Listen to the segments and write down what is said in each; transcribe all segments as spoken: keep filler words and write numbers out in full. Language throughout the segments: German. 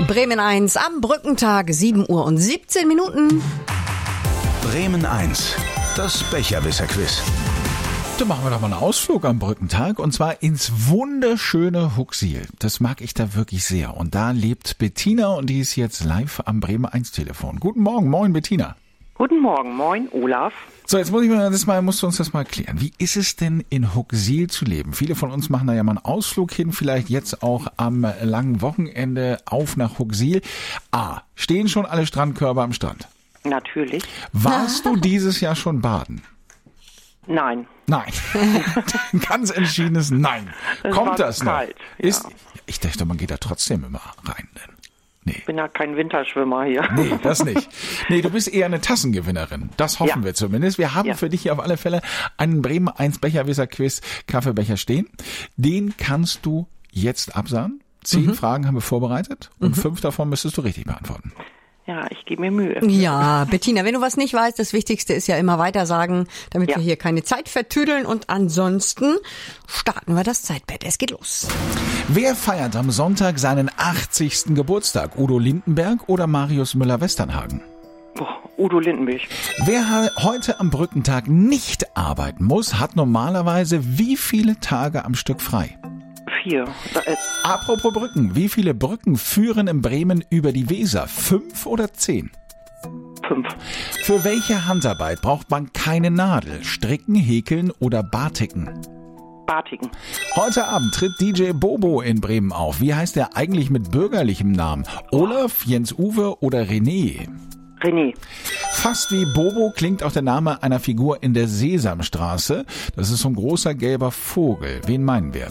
Bremen eins am Brückentag, sieben Uhr und siebzehn Minuten. Bremen eins, das Becherwisser-Quiz. Da machen wir doch mal einen Ausflug am Brückentag und zwar ins wunderschöne Huxil. Das mag ich da wirklich sehr. Und da lebt Bettina und die ist jetzt live am Bremen eins Telefon. Guten Morgen, moin Bettina. Guten Morgen, moin Olaf. So, jetzt muss ich mir das mal, musst du uns das mal klären. Wie ist es denn in Huxil zu leben? Viele von uns machen da ja mal einen Ausflug hin, vielleicht jetzt auch am langen Wochenende auf nach Huxil. A, stehen schon alle Strandkörbe am Strand? Natürlich. Warst du dieses Jahr schon baden? Nein. Nein. Ganz entschiedenes Nein. Es Kommt war das noch? kalt, Ist, ja. Ich dachte, man geht da trotzdem immer rein. Denn. Nee. Ich bin ja kein Winterschwimmer hier. Nee, das nicht. Nee, du bist eher eine Tassengewinnerin. Das hoffen Ja. wir zumindest. Wir haben Ja. für dich hier auf alle Fälle einen Bremen eins Becherwisser-Quiz Kaffeebecher stehen. Den kannst du jetzt absagen. Zehn Mhm. Fragen haben wir vorbereitet und mhm. fünf davon müsstest du richtig beantworten. Ja, ich gebe mir Mühe. Ja, Bettina, wenn du was nicht weißt, das Wichtigste ist ja immer weiter sagen, damit Ja. wir hier keine Zeit vertüdeln. Und ansonsten starten wir das Zeitbett. Es geht los. Wer feiert am Sonntag seinen achtzigsten Geburtstag? Udo Lindenberg oder Marius Müller-Westernhagen? Boah, Udo Lindenberg. Wer ha- heute am Brückentag nicht arbeiten muss, hat normalerweise wie viele Tage am Stück frei? Vier. Äh, Apropos Brücken, wie viele Brücken führen in Bremen über die Weser? Fünf oder zehn? fünf. Für welche Handarbeit braucht man keine Nadel? Stricken, häkeln oder Batiken? Batiken. Heute Abend tritt D J Bobo in Bremen auf. Wie heißt er eigentlich mit bürgerlichem Namen? Olaf, Jens-Uwe oder René? René. Fast wie Bobo klingt auch der Name einer Figur in der Sesamstraße. Das ist so ein großer gelber Vogel. Wen meinen wir?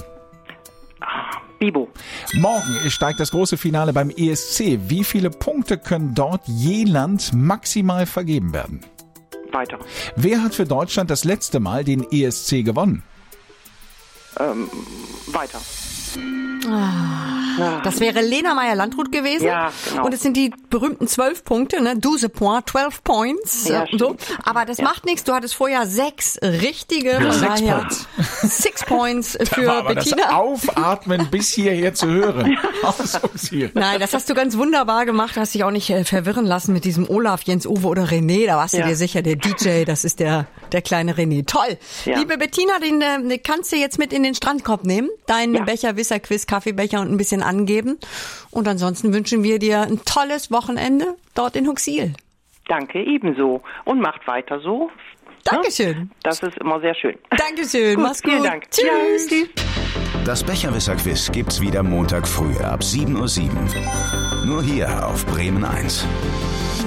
Bibo. Morgen steigt das große Finale beim E S C. Wie viele Punkte können dort je Land maximal vergeben werden? Weiter. Wer hat für Deutschland das letzte Mal den E S C gewonnen? Ähm, weiter. Das wäre Lena Meyer-Landrut gewesen. Ja, genau. Und es sind die berühmten zwölf Punkte, ne? douze points, zwölf points. Ja, äh, so. stimmt. Aber das Ja. macht nichts. Du hattest vorher sechs richtige. Ja, Von six daher points. Six points für Da war aber Bettina. das Aufatmen bis hierher zu hören. Aus Huxil. Nein, das hast du ganz wunderbar gemacht. Du hast dich auch nicht äh, verwirren lassen mit diesem Olaf, Jens-Uwe oder René. Da warst du Ja. dir sicher, der D J, das ist der der kleine René. Toll. Ja. Liebe Bettina, den äh, kannst du jetzt mit in den Strandkorb nehmen. Deinen Ja. Becher-Wisser-Quiz, Kaffeebecher und ein bisschen angeben. Und ansonsten wünschen wir dir ein tolles Wochenende dort in Huxil. Danke, ebenso. Und macht weiter so. Dankeschön. Das ist immer sehr schön. Dankeschön. Gut, Mach's gut. vielen Dank. Tschüss. Ja, tschüss. Das Becherwisser-Quiz gibt's wieder Montag früh ab sieben Uhr sieben. Nur hier auf Bremen eins.